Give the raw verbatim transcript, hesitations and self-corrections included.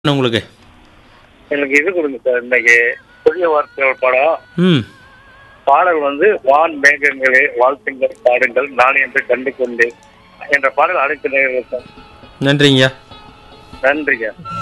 என்ன உங்களுக்கு? எனக்கு இது கொடுங்க சார். இன்னைக்கு புதிய வார்த்தைகள் படம் ம். பாடல் வந்து வான் மேகங்களே வாழ்த்துங்கள் பாடுங்கள் நான் என்று கண்டு கொண்டேன் என்ற பாடல் அழைத்து நேயர்கள் சார். நன்றிங்கய்யா. நன்றிங்க.